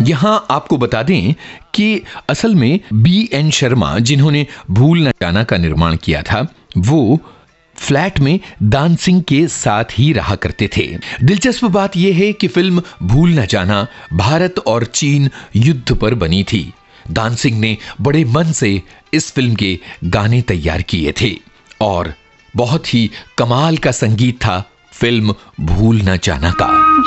यहां आपको बता दें कि असल में B.N. शर्मा, जिन्होंने भूल न जाना का निर्माण किया था, वो फ्लैट में दान सिंह के साथ ही रहा करते थे। दिलचस्प बात यह है कि फिल्म भूल न जाना भारत और चीन युद्ध पर बनी थी। दान सिंह ने बड़े मन से इस फिल्म के गाने तैयार किए थे और बहुत ही कमाल का संगीत था फिल्म भूल न जाना का।